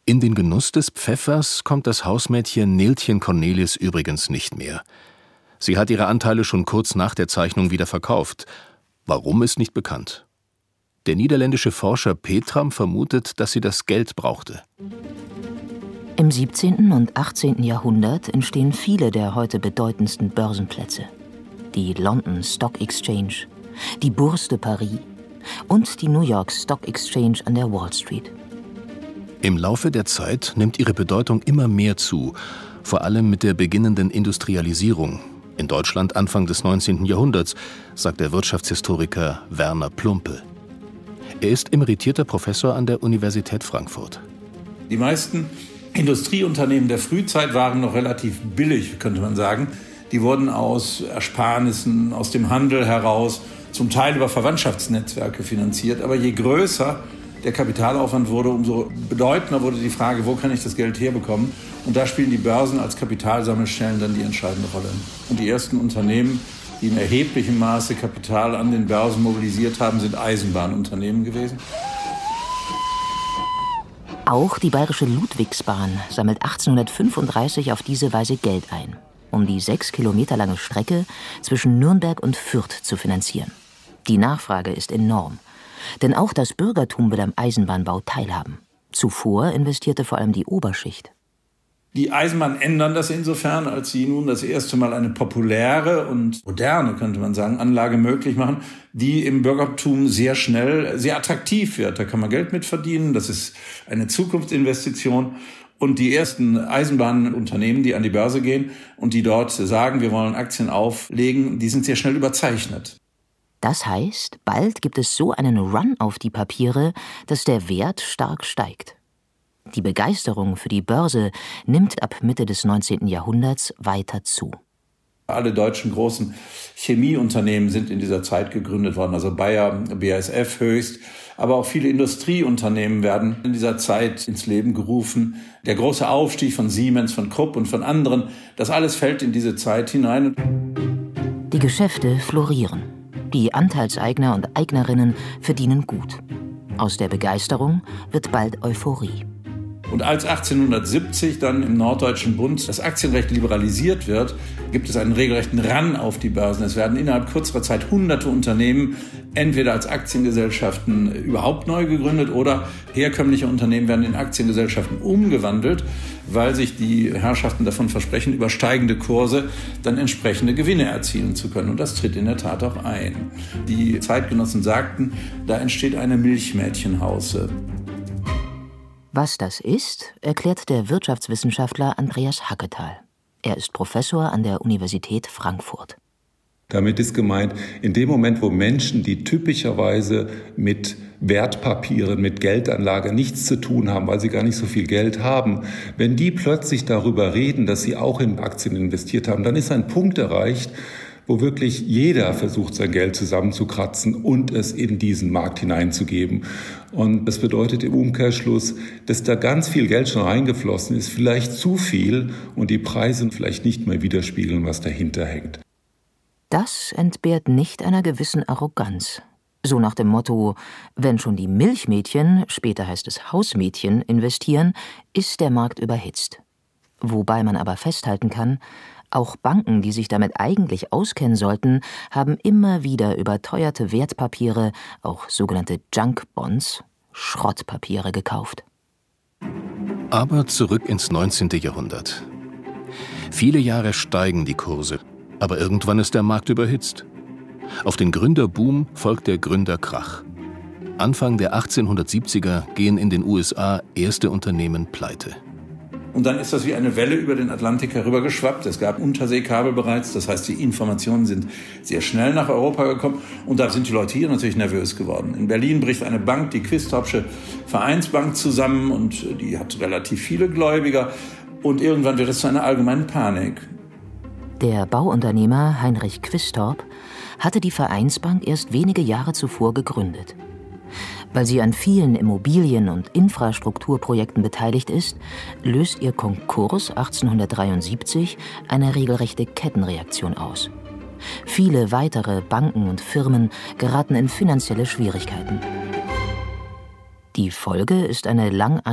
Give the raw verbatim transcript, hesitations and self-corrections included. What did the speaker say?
In den Genuss des Pfeffers kommt das Hausmädchen Neeltjen Cornelis übrigens nicht mehr. Sie hat ihre Anteile schon kurz nach der Zeichnung wieder verkauft. Warum, ist nicht bekannt. Der niederländische Forscher Petram vermutet, dass sie das Geld brauchte. Im siebzehnten und achtzehnten Jahrhundert entstehen viele der heute bedeutendsten Börsenplätze. Die London Stock Exchange, die Bourse de Paris und die New York Stock Exchange an der Wall Street. Im Laufe der Zeit nimmt ihre Bedeutung immer mehr zu, vor allem mit der beginnenden Industrialisierung. In Deutschland Anfang des neunzehnten Jahrhunderts, sagt der Wirtschaftshistoriker Werner Plumpe. Er ist emeritierter Professor an der Universität Frankfurt. Die meisten Industrieunternehmen der Frühzeit waren noch relativ billig, könnte man sagen. Die wurden aus Ersparnissen, aus dem Handel heraus, zum Teil über Verwandtschaftsnetzwerke finanziert. Aber je größer der Kapitalaufwand wurde, umso bedeutender wurde die Frage, wo kann ich das Geld herbekommen? Und da spielen die Börsen als Kapitalsammelstellen dann die entscheidende Rolle. Und die ersten Unternehmen, die in erheblichem Maße Kapital an den Börsen mobilisiert haben, sind Eisenbahnunternehmen gewesen. Auch die bayerische Ludwigsbahn sammelt achtzehnhundertfünfunddreißig auf diese Weise Geld ein, um die sechs Kilometer lange Strecke zwischen Nürnberg und Fürth zu finanzieren. Die Nachfrage ist enorm. Denn auch das Bürgertum will am Eisenbahnbau teilhaben. Zuvor investierte vor allem die Oberschicht. Die Eisenbahnen ändern das insofern, als sie nun das erste Mal eine populäre und moderne, könnte man sagen, Anlage möglich machen, die im Bürgertum sehr schnell sehr attraktiv wird. Da kann man Geld mit verdienen, das ist eine Zukunftsinvestition. Und die ersten Eisenbahnunternehmen, die an die Börse gehen und die dort sagen, wir wollen Aktien auflegen, die sind sehr schnell überzeichnet. Das heißt, bald gibt es so einen Run auf die Papiere, dass der Wert stark steigt. Die Begeisterung für die Börse nimmt ab Mitte des neunzehnten Jahrhunderts weiter zu. Alle deutschen großen Chemieunternehmen sind in dieser Zeit gegründet worden, also Bayer, B A S F höchst. Aber auch viele Industrieunternehmen werden in dieser Zeit ins Leben gerufen. Der große Aufstieg von Siemens, von Krupp und von anderen, das alles fällt in diese Zeit hinein. Die Geschäfte florieren. Die Anteilseigner und Eignerinnen verdienen gut. Aus der Begeisterung wird bald Euphorie. Und als achtzehnhundertsiebzig dann im Norddeutschen Bund das Aktienrecht liberalisiert wird, gibt es einen regelrechten Run auf die Börsen. Es werden innerhalb kürzerer Zeit hunderte Unternehmen entweder als Aktiengesellschaften überhaupt neu gegründet oder herkömmliche Unternehmen werden in Aktiengesellschaften umgewandelt, weil sich die Herrschaften davon versprechen, über steigende Kurse dann entsprechende Gewinne erzielen zu können. Und das tritt in der Tat auch ein. Die Zeitgenossen sagten, da entsteht eine Milchmädchenhause. Was das ist, erklärt der Wirtschaftswissenschaftler Andreas Hacketal. Er ist Professor an der Universität Frankfurt. Damit ist gemeint, in dem Moment, wo Menschen, die typischerweise mit Wertpapieren, mit Geldanlage nichts zu tun haben, weil sie gar nicht so viel Geld haben, wenn die plötzlich darüber reden, dass sie auch in Aktien investiert haben, dann ist ein Punkt erreicht, wo wirklich jeder versucht, sein Geld zusammenzukratzen und es in diesen Markt hineinzugeben. Und das bedeutet im Umkehrschluss, dass da ganz viel Geld schon reingeflossen ist, vielleicht zu viel und die Preise vielleicht nicht mehr widerspiegeln, was dahinter hängt. Das entbehrt nicht einer gewissen Arroganz. So nach dem Motto, wenn schon die Milchmädchen, später heißt es Hausmädchen, investieren, ist der Markt überhitzt. Wobei man aber festhalten kann, auch Banken, die sich damit eigentlich auskennen sollten, haben immer wieder überteuerte Wertpapiere, auch sogenannte Junk-Bonds, Schrottpapiere, gekauft. Aber zurück ins neunzehnte Jahrhundert. Viele Jahre steigen die Kurse, aber irgendwann ist der Markt überhitzt. Auf den Gründerboom folgt der Gründerkrach. Anfang der achtzehnhundertsiebziger gehen in den U S A erste Unternehmen pleite. Und dann ist das wie eine Welle über den Atlantik herübergeschwappt. Es gab Unterseekabel bereits, das heißt, die Informationen sind sehr schnell nach Europa gekommen. Und da sind die Leute hier natürlich nervös geworden. In Berlin bricht eine Bank, die Quistorpsche Vereinsbank, zusammen und die hat relativ viele Gläubiger. Und irgendwann wird es zu einer allgemeinen Panik. Der Bauunternehmer Heinrich Quistorp hatte die Vereinsbank erst wenige Jahre zuvor gegründet. Weil sie an vielen Immobilien- und Infrastrukturprojekten beteiligt ist, löst ihr Konkurs achtzehnhundertdreiundsiebzig eine regelrechte Kettenreaktion aus. Viele weitere Banken und Firmen geraten in finanzielle Schwierigkeiten. Die Folge ist eine lang